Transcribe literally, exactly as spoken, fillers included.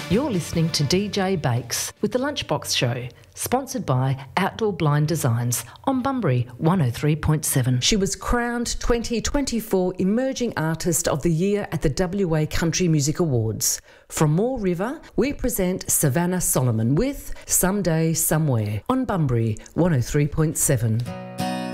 You're listening to D J Bakes with The Lunchbox Show, sponsored by Outdoor Blind Designs on Bunbury one oh three point seven. She was crowned twenty twenty-four Emerging Artist of the Year at the W A Country Music Awards. From Moore River, we present Savannah Solomon with Someday Somewhere on Bunbury one oh three point seven.